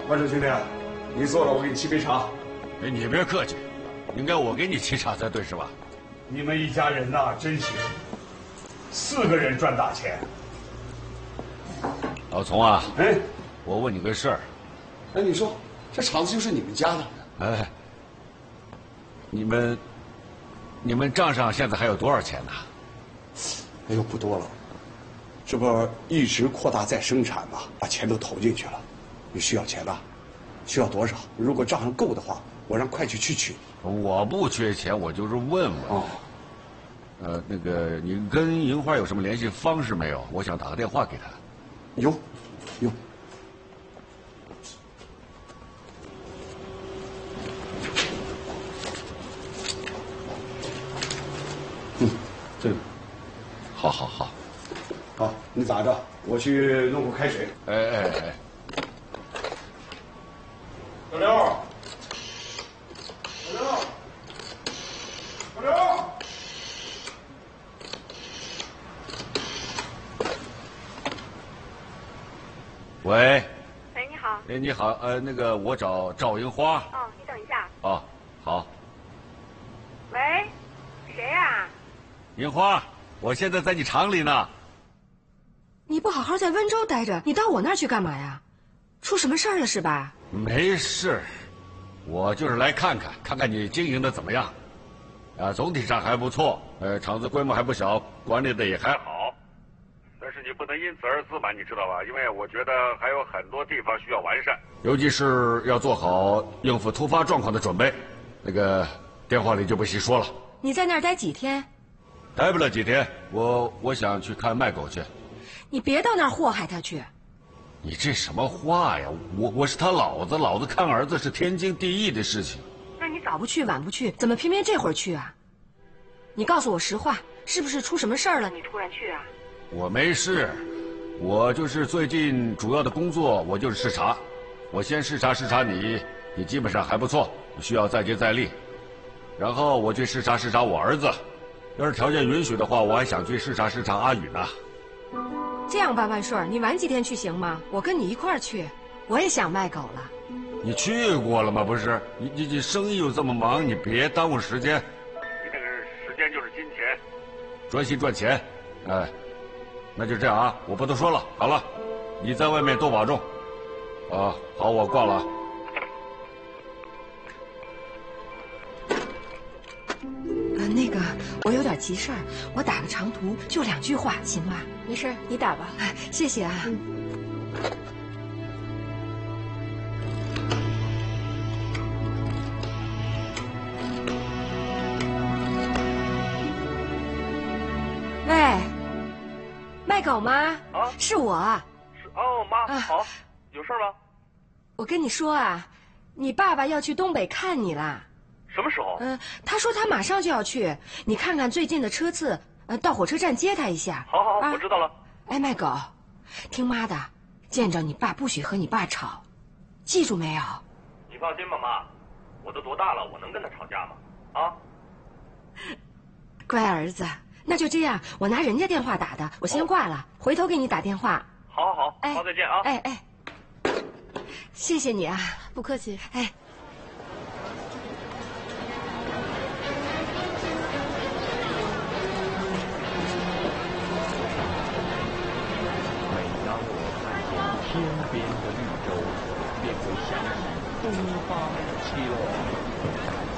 万寿兄弟，你坐了，我给你沏杯茶。 哎，你别客气，应该我给你沏茶才对，是吧？ 你们一家人呐，真行，4个人赚大钱。 老丛啊， 哎， 我问你个事儿。 哎，你说，这厂子就是你们家的？ 哎，你们账上现在还有多少钱呢？ 哎呦，不多了。这不一直扩大再生产嘛，把钱都投进去了。你需要钱呐？需要多少？如果账上够的话，我让会计去取。 我不缺钱，我就是问问。哦。那个，你跟银花有什么联系方式没有？我想打个电话给她。 有。这个。 好。 好，你打着，我去弄口开水。 哎。 小刘。 喂。 喂，你好。 哎，你好，那个我找赵银花。 哦，你等一下。 哦，好。 喂，谁呀？ 银花，我现在在你厂里呢。 你不好好在温州待着，你到我那儿去干嘛呀？出什么事儿了是吧？ 没事，我就是来看看你经营的怎么样。总体上还不错，厂子规模还不小，管理的也还好。但是你不能因此而自满，你知道吧？因为我觉得还有很多地方需要完善，尤其是要做好应付突发状况的准备。那个电话里就不细说了。 你在那儿待几天？ 待不了几天，我想去看卖狗去。 你别到那儿祸害他去。 你这什么话呀？我是他老子看儿子是天经地义的事情。 那你早不去晚不去，怎么偏偏这会儿去啊？你告诉我实话，是不是出什么事儿了？你突然去啊？ 我没事，我就是最近主要的工作，我就是视察。我先视察你基本上还不错，需要再接再厉。然后我去视察我儿子，要是条件允许的话，我还想去视察阿宇呢。 这样吧，万顺，你晚几天去行吗？我跟你一块儿去，我也想卖狗了。 你去过了吗？不是，你生意又这么忙，你别耽误时间。你这个时间就是金钱，专心赚钱。哎，那就这样啊，我不多说了。好了，你在外面多保重。好，我挂了。 那个，我有点急事儿，我打个长途，就2句话，行吧？ 没事，你打吧。 谢谢啊。喂，卖狗吗？ 啊， 是我。 妈，好，有事吗？ 我跟你说啊，你爸爸要去东北看你了。 什么时候？ 他说他马上就要去，你看看最近的车次，到火车站接他一下。 好，我知道了。 哎，卖狗，听妈的，见着你爸不许和你爸吵，记住没有？ 你放心吧，妈，我都多大了，我能跟他吵架吗？啊， 乖儿子，那就这样，我拿人家电话打的，我先挂了，回头给你打电话。 好，妈再见啊。 哎，谢谢你啊， 不客气。 哎。 天边的绿洲，便会想起东方的凄凉。